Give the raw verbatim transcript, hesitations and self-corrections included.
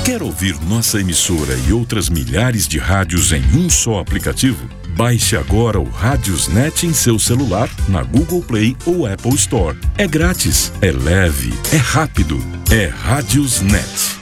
Quer ouvir nossa emissora e outras milhares de rádios em um só aplicativo? Baixe agora o Radiosnet em seu celular, na Google Play ou Apple Store. É grátis, é leve, é rápido, é Radiosnet.